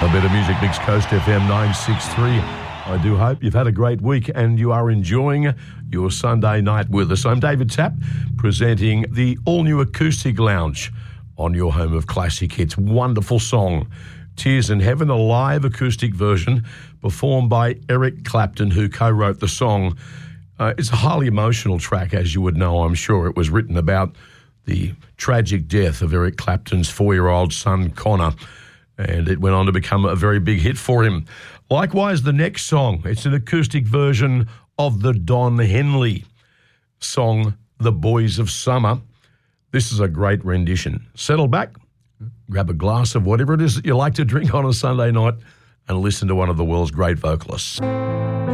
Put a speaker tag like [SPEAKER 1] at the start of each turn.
[SPEAKER 1] A bit of music, Mixed Coast FM 963. I do hope you've had a great week and you are enjoying your Sunday night with us. I'm David Tapp, presenting the all-new Acoustic Lounge on your home of classic hits. Wonderful song, Tears in Heaven, a live acoustic version performed by Eric Clapton, who co-wrote the song. It's a highly emotional track, as you would know, I'm sure. It was written about the tragic death of Eric Clapton's 4-year-old son, Connor, and it went on to become a very big hit for him. Likewise, the next song, it's an acoustic version of the Don Henley song, The Boys of Summer. This is a great rendition. Settle back, grab a glass of whatever it is that you like to drink on a Sunday night, and listen to one of the world's great vocalists.